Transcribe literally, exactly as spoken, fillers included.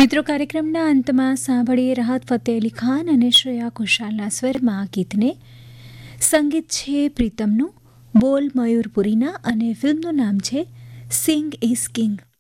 મિત્રો, કાર્યક્રમના અંતમાં સાંભળીએ રાહત ફતેહ અલી ખાન અને શ્રેયા ઘોષાલના સ્વરમાં આ ગીતને. સંગીત છે પ્રીતમનું, બોલ મયુરપુરીના અને ફિલ્મનું નામ છે સિંગ ઇઝ કિંગ.